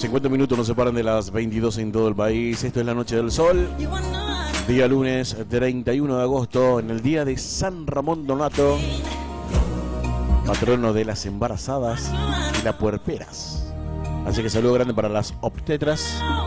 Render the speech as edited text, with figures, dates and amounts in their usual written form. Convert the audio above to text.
50 minutos nos separan de las 22 en todo el país. Esto es La Noche del Sol. Día lunes 31 de agosto, en el día de San Ramón Donato, patrono de las embarazadas y las puerperas. Así que saludo grande para las obstetras